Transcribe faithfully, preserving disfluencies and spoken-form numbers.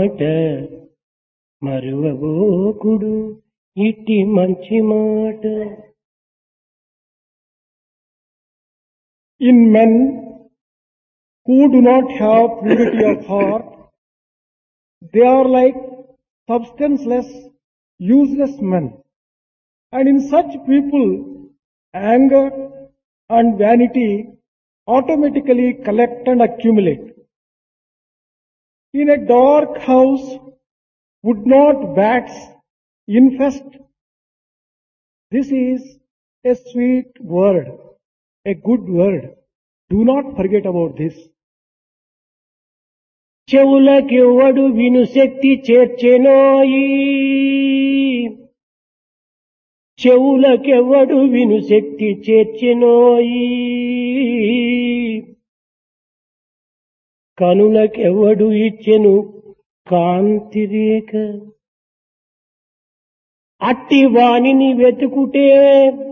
మాట మరువబోకుడు ఇట్టి మంచి మాట. In men who do not have purity of heart, they are like substanceless, useless men. And in such people, anger and vanity automatically collect and accumulate. In a dark house, would not bats infest? This is a sweet word, a good word. Do not forget about this. చెవులకెవ్వడు విను శక్తి చేర్చెనోయి, చెవులకెవ్వడు విను శక్తి చేర్చెనోయి, కనులకెవ్వడు ఇచ్చెను కాంతి రేఖ, అట్టి వాణిని వెతుకుటే